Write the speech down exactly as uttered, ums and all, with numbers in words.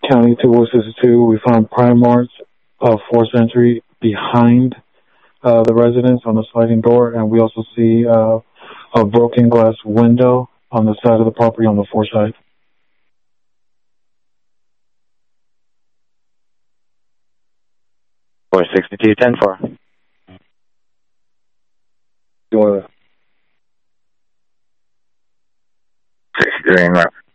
County two oh six two, we found prime marks of forced entry behind uh, the residence on the sliding door, and we also see uh, a broken glass window on the side of the property on the far side. four sixty-two, ten four. You want to... sixty-three,